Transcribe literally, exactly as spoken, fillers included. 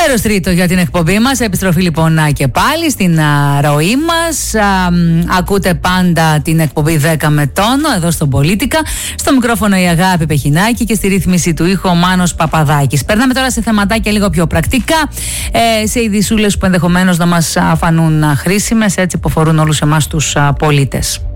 Μέρος τρίτο για την εκπομπή μας. Επιστροφή λοιπόν και πάλι στην α, ροή μας. Α, ακούτε πάντα την εκπομπή δέκα με τόνο εδώ στον Πολίτικα. Στο μικρόφωνο η Αγάπη Πεχινάκη και στη ρύθμιση του ήχου ο Μάνος Παπαδάκης. Περνάμε τώρα σε θεματάκια λίγο πιο πρακτικά, ε, σε ειδισούλες που ενδεχομένως να μας φανούν χρήσιμες, έτσι που αφορούν όλους εμάς τους πολίτες.